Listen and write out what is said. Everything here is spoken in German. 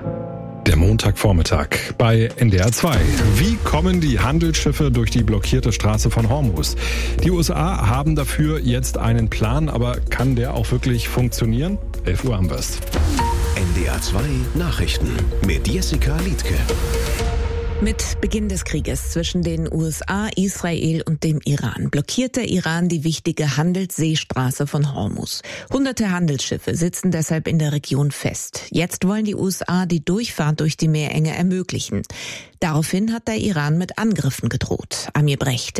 Der Montagvormittag bei NDR 2. Wie kommen die Handelsschiffe durch die blockierte Straße von Hormuz? Die USA haben dafür jetzt einen Plan, aber kann der auch wirklich funktionieren? 11 Uhr haben wir es. NDR 2 Nachrichten mit Jessica Liedtke. Mit Beginn des Krieges zwischen den USA, Israel und dem Iran blockiert der Iran die wichtige Handelsseestraße von Hormuz. Hunderte Handelsschiffe sitzen deshalb in der Region fest. Jetzt wollen die USA die Durchfahrt durch die Meerenge ermöglichen. Daraufhin hat der Iran mit Angriffen gedroht. Amir Brecht,